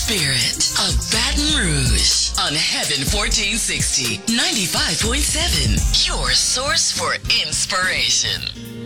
spirit of Baton Rouge on Heaven 1460, 95.7, your source for inspiration.